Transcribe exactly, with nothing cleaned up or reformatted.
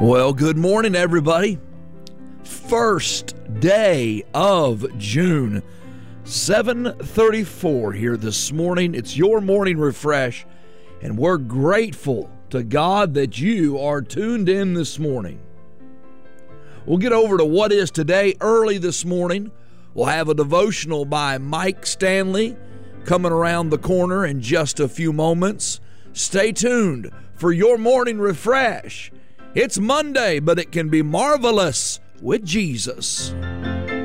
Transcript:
Well, good morning, everybody. First day of June, seven thirty-four here this morning. It's your morning refresh, and we're grateful to God that you are tuned in this morning. We'll get over to what is today early this morning. We'll have a devotional by Mike Stanley coming around the corner in just a few moments. Stay tuned for your morning refresh. It's Monday, but it can be marvelous with Jesus.